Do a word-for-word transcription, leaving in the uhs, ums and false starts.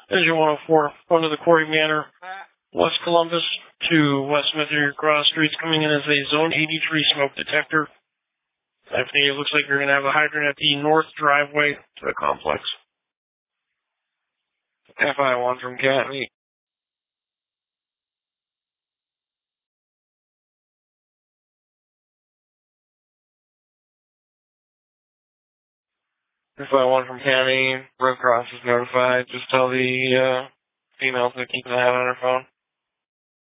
Engine one oh four, going to the Quarry Manor, West Columbus to West Smithfield Cross Streets, coming in as a Zone eighty-three smoke detector. I think it looks like you're going to have a hydrant at the north driveway to the complex. F I one from Cat eight. F I one from Cat eight. Red Cross is notified. Just tell the uh, female to keep an eye on her phone.